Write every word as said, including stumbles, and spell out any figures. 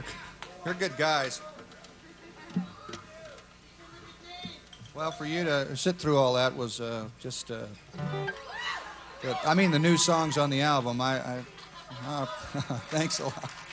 They're, they're good guys. Well, for you to sit through all that was uh, just uh, good. I mean, the new songs on the album. I, I uh, thanks a lot.